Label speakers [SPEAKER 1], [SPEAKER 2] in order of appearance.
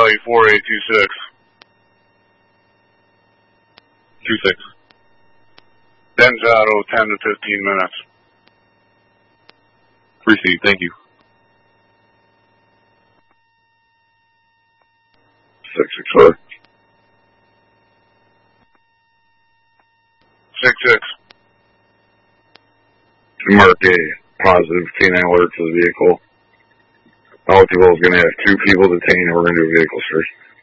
[SPEAKER 1] Charlie 4826.
[SPEAKER 2] 26.
[SPEAKER 1] Denzato, 10 to 15 minutes.
[SPEAKER 2] Received, thank you.
[SPEAKER 3] 664.
[SPEAKER 1] 66.
[SPEAKER 3] Mark a positive canine alert for the vehicle. All people is going to have 2 people detained, and we're going to do a vehicle search.